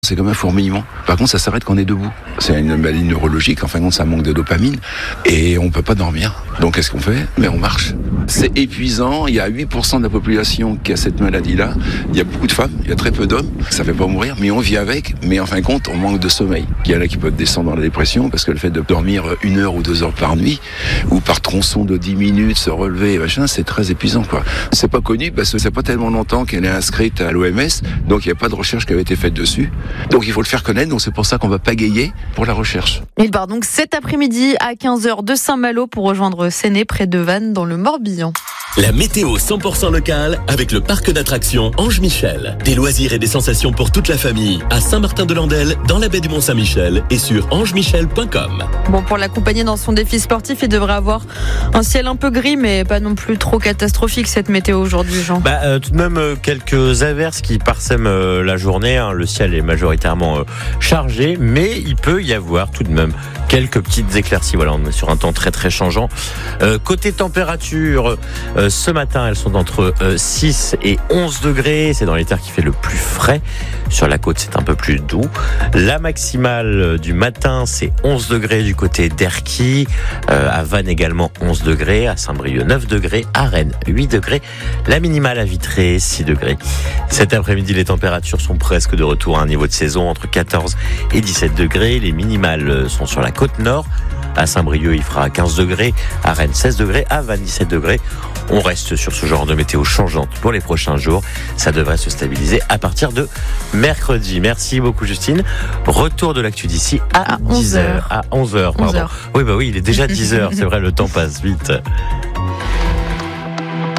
C'est comme un fourmillement. Par contre, ça s'arrête quand on est debout. C'est une maladie neurologique. En fin de compte, ça manque de dopamine et on peut pas dormir. Donc, qu'est-ce qu'on fait? Mais on marche. C'est épuisant. Il y a 8% de la population qui a cette maladie-là. Il y a beaucoup de femmes, il y a très peu d'hommes. Ça fait pas mourir, mais on vit avec. Mais en fin de compte, on manque de sommeil. Il y en a qui peuvent descendre dans la dépression parce que le fait de dormir 1 heure ou 2 heures par nuit ou par tronçon de 10 minutes, se relever, machin, c'est très épuisant, quoi. C'est pas connu parce que c'est pas tellement longtemps qu'elle est inscrite à l'OMS. Donc, il n'y a pas de recherche qui avait été faite dessus. Donc il faut le faire connaître, donc c'est pour ça qu'on va pagayer pour la recherche. Il part donc cet après-midi à 15h de Saint-Malo pour rejoindre Séné près de Vannes dans le Morbihan. La météo 100% locale avec le parc d'attractions Ange Michel. Des loisirs et des sensations pour toute la famille à Saint-Martin-de-Landelle, dans la baie du Mont-Saint-Michel et sur angemichel.com. Bon, pour l'accompagner dans son défi sportif, il devrait avoir un ciel un peu gris, mais pas non plus trop catastrophique cette météo aujourd'hui, Jean. Tout de même quelques averses qui parsèment la journée. Le ciel est majoritairement chargé, mais il peut y avoir tout de même quelques petites éclaircies. Voilà, on est sur un temps très très changeant. Côté température, ce matin, elles sont entre 6 et 11 degrés. C'est dans les terres qui fait le plus frais. Sur la côte, c'est un peu plus doux. La maximale du matin, c'est 11 degrés du côté d'Erquy. À Vannes également 11 degrés. À Saint-Brieuc 9 degrés. À Rennes 8 degrés. La minimale à Vitré 6 degrés. Cet après-midi, les températures sont presque de retour à un niveau de saison entre 14 et 17 degrés. Les minimales sont sur la côte nord. À Saint-Brieuc, il fera 15 degrés. À Rennes, 16 degrés. À Vannes, 17 degrés. On reste sur ce genre de météo changeante pour les prochains jours. Ça devrait se stabiliser à partir de mercredi. Merci beaucoup, Justine. Retour de l'actu d'ici à 10h. À 11h, pardon. 11h. Oui, il est déjà 10h. C'est vrai, le temps passe vite.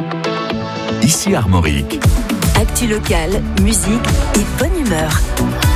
Ici Armorique. Actu locale, musique et bonne humeur.